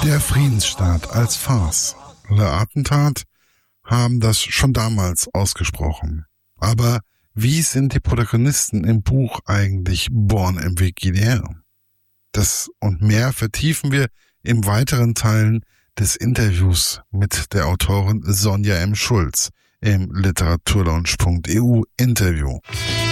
Der Friedensstaat als Farce. Le Attentat haben das schon damals ausgesprochen. Aber wie sind die Protagonisten im Buch eigentlich born ambiguitäre? Das und mehr vertiefen wir im weiteren Teilen des Interviews mit der Autorin Sonja M. Schulz im literaturlaunch.eu Interview.